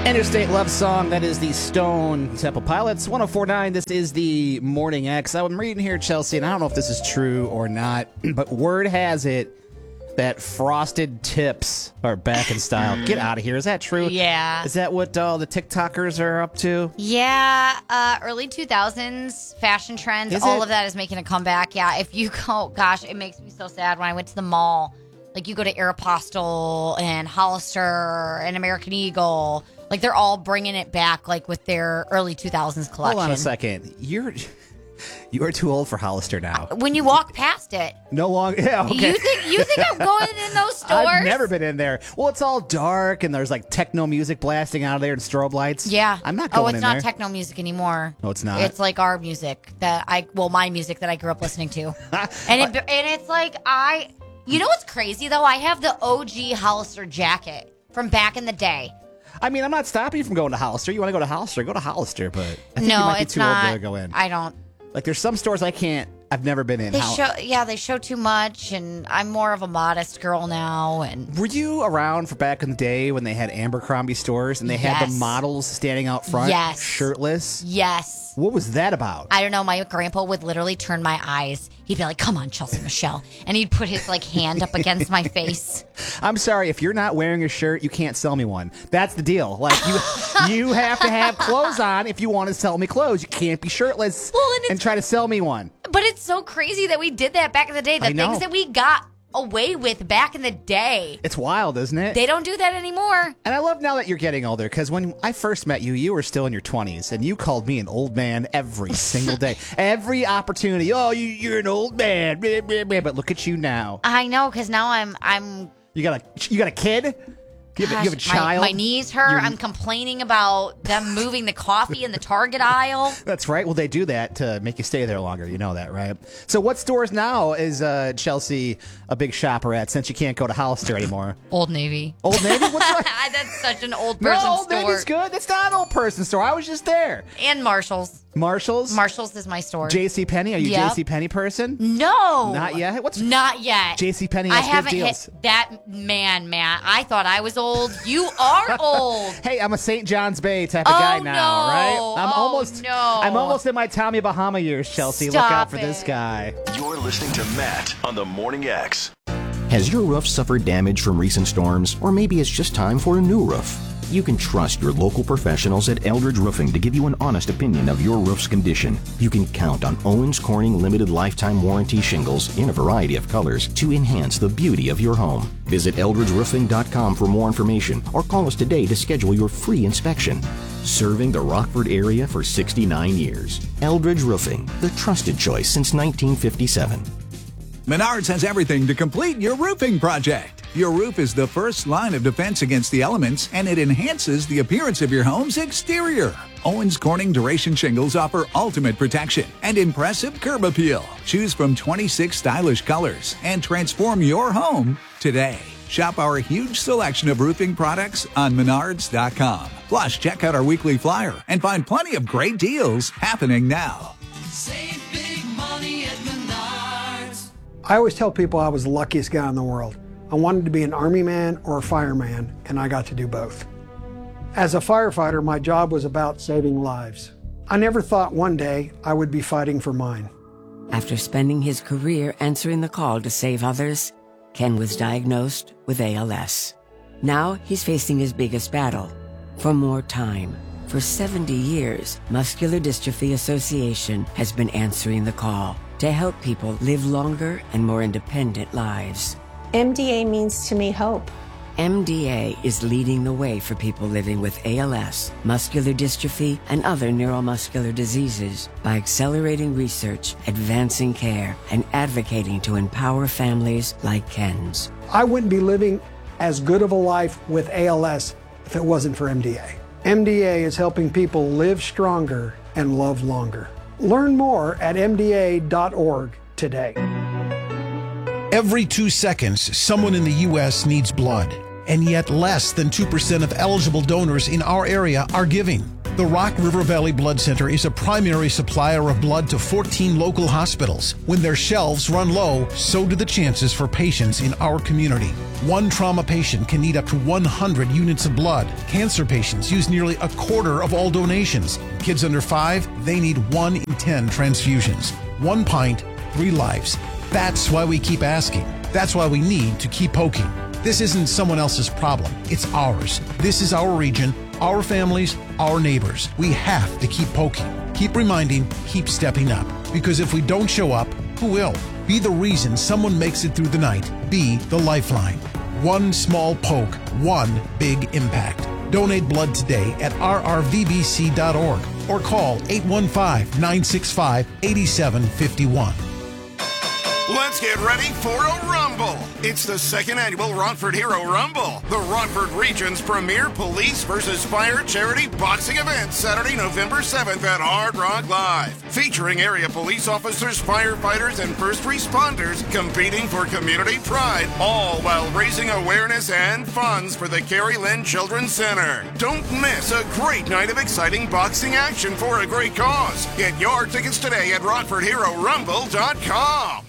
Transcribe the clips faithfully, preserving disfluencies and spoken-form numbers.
Interstate Love Song, that is the Stone Temple Pilots. one oh four point nine, this is the Morning X. I'm reading here, Chelsea, and I don't know if this is true or not, but word has it that frosted tips are back in style. Get out of here. Is that true? Yeah. Is that what all the TikTokers are up to? Yeah. Uh, early two thousands fashion trends, Is all it? of that is making a comeback. Yeah. If you go, gosh, it makes me so sad when I went to the mall. Like, you go to Aeropostale and Hollister and American Eagle. Like, they're all bringing it back, like, with their early two thousands collection. Hold on a second. You're... You are too old for Hollister now. When you walk past it. No longer. Yeah, okay. You think you think I'm going in those stores? I've never been in there. Well, it's all dark and there's like techno music blasting out of there and strobe lights. Yeah. I'm not going Oh, it's in not there. techno music anymore. No, it's not. It's like our music that I, well, my music that I grew up listening to. and it, and it's like, I, you know what's crazy though? I have the O G Hollister jacket from back in the day. I mean, I'm not stopping you from going to Hollister. You want to go to Hollister, go to Hollister, but I think no, you might be it's too not. old to go in. I don't. Like, there's some stores I can't, I've never been in. They How- show, yeah, they show too much, and I'm more of a modest girl now. And Were you around for back in the day when they had Abercrombie stores and they had the Yes. models standing out front, Yes. shirtless? yes, What was that about? I don't know. My grandpa would literally turn my eyes. He'd be like, "Come on, Chelsea Michelle," and he'd put his like hand up against my face. I'm sorry, if you're not wearing a shirt, you can't sell me one. That's the deal. Like, you you have to have clothes on if you want to sell me clothes. You can't be shirtless Well, and it's- and try to sell me one. But it's so crazy that we did that back in the day. The I know. things that we got away with back in the day. It's wild, isn't it? They don't do that anymore. And I love now that you're getting older, because when I first met you, you were still in your twenties, and you called me an old man every single day. Every opportunity. Oh, you, you're an old man. Blah, blah, blah. But look at you now. I know, because now I'm I'm. You got a you got a kid? You have, a- you have a gosh, my- child? My, knees hurt. You're- I'm complaining about them moving the coffee in the Target aisle. That's right. Well, they do that to make you stay there longer. You know that, right? So what stores now is uh, Chelsea a big shopper at, since you can't go to Hollister anymore? Old Navy. Old Navy? What's that? That's such an old No, person Old store. Navy's good. That's not an old person store. I was just there. And Marshalls. Marshalls? Marshalls is my store. JCPenney? Are you Yep. JCPenney person? no. Not yet? What's Not yet. JCPenney I has good haven't deals. hit that man, Matt. I thought I was old. You are old. Hey, I'm a Saint John's Bay type of Oh, guy now, no. right? I'm Oh, almost no. I'm almost in my Tommy Bahama years, Chelsea. Look Stop out for this it. guy. You're listening to Matt on the Morning X. Has your roof suffered damage from recent storms? Or maybe it's just time for a new roof? You can trust your local professionals at Eldridge Roofing to give you an honest opinion of your roof's condition. You can count on Owens Corning Limited Lifetime Warranty shingles in a variety of colors to enhance the beauty of your home. Visit eldridge roofing dot com for more information or call us today to schedule your free inspection. Serving the Rockford area for sixty-nine years. Eldridge Roofing, the trusted choice since nineteen fifty-seven. Menards has everything to complete your roofing project. Your roof is the first line of defense against the elements, and it enhances the appearance of your home's exterior. Owens Corning Duration Shingles offer ultimate protection and impressive curb appeal. Choose from twenty-six stylish colors and transform your home today. Shop our huge selection of roofing products on menards dot com. Plus, check out our weekly flyer and find plenty of great deals happening now. Save big money at Menards. I always tell people I was the luckiest guy in the world. I wanted to be an army man or a fireman, and I got to do both. As a firefighter, my job was about saving lives. I never thought one day I would be fighting for mine. After spending his career answering the call to save others, Ken was diagnosed with A L S. Now he's facing his biggest battle, for more time. For seventy years, Muscular Dystrophy Association has been answering the call to help people live longer and more independent lives. M D A means to me hope. M D A is leading the way for people living with A L S, muscular dystrophy, and other neuromuscular diseases by accelerating research, advancing care, and advocating to empower families like Ken's. I wouldn't be living as good of a life with A L S if it wasn't for M D A. M D A is helping people live stronger and love longer. Learn more at M D A dot org today. Every two seconds, someone in the U S needs blood, and yet less than two percent of eligible donors in our area are giving. The Rock River Valley Blood Center is a primary supplier of blood to fourteen local hospitals. When their shelves run low, so do the chances for patients in our community. One trauma patient can need up to one hundred units of blood. Cancer patients use nearly a quarter of all donations. Kids under five, they need one in ten transfusions. One pint, three lives. That's why we keep asking. That's why we need to keep poking. This isn't someone else's problem. It's ours. This is our region, our families, our neighbors. We have to keep poking, keep reminding, keep stepping up. Because if we don't show up, who will? Be the reason someone makes it through the night. Be the lifeline. One small poke, one big impact. Donate blood today at r r v b c dot org or call eight one five, nine six five, eight seven five one. Let's get ready for a Rumble. It's the second annual Rockford Hero Rumble, the Rockford region's premier police versus fire charity boxing event, Saturday, November seventh at Hard Rock Live. Featuring area police officers, firefighters, and first responders competing for community pride, all while raising awareness and funds for the Carrie Lynn Children's Center. Don't miss a great night of exciting boxing action for a great cause. Get your tickets today at rockford hero rumble dot com.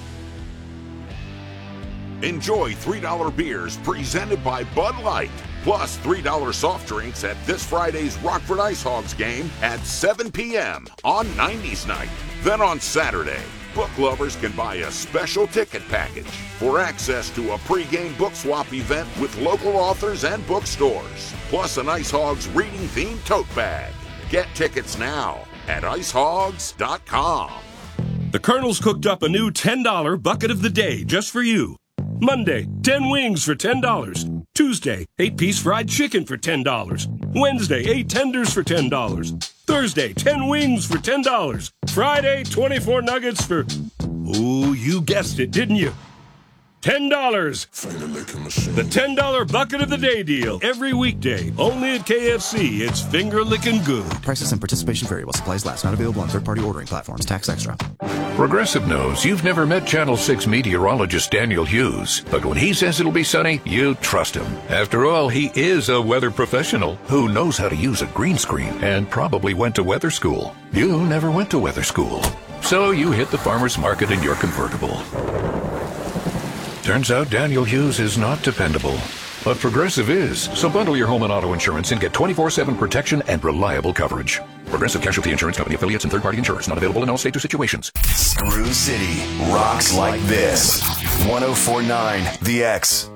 Enjoy three dollar beers presented by Bud Light, plus three dollar soft drinks at this Friday's Rockford Ice Hogs game at seven p.m. on nineties Night. Then on Saturday, book lovers can buy a special ticket package for access to a pregame book swap event with local authors and bookstores, plus an Ice Hogs reading-themed tote bag. Get tickets now at ice hogs dot com. The Colonel's cooked up a new ten dollar bucket of the day just for you. Monday, ten wings for ten dollars. Tuesday, eight piece fried chicken for ten dollars. Wednesday, eight tenders for ten dollars. Thursday, ten wings for ten dollars. Friday, twenty-four nuggets for... Ooh, you guessed it, didn't you? ten dollars. The ten dollar bucket of the day deal. Every weekday. Only at K F C. It's finger licking good. Prices and participation variable. Supplies last. Not available on third-party ordering platforms. Tax extra. Progressive knows you've never met Channel six meteorologist Daniel Hughes, but when he says it'll be sunny, you trust him. After all, he is a weather professional who knows how to use a green screen and probably went to weather school. You never went to weather school, so you hit the farmer's market in your convertible. Turns out Daniel Hughes is not dependable, but Progressive is. So bundle your home and auto insurance and get twenty-four seven protection and reliable coverage. Progressive Casualty Insurance Company affiliates and third-party insurers. Not available in all states or situations. Screw City rocks like this. one oh four point nine The X.